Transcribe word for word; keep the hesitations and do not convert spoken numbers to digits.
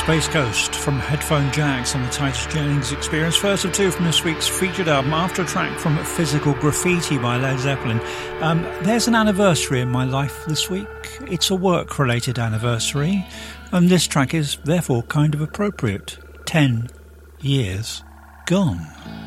Space Coast from Headphone Jacks on the Titus Jennings Experience. First of two from this week's featured album, after a track from Physical Graffiti by Led Zeppelin. Um, there's an anniversary in my life this week. It's a work-related anniversary, and this track is therefore kind of appropriate. Ten years gone.